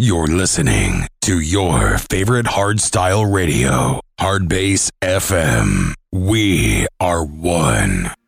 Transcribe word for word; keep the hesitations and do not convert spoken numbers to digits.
You're listening to your favorite hardstyle radio, Hardbase F M. We are one.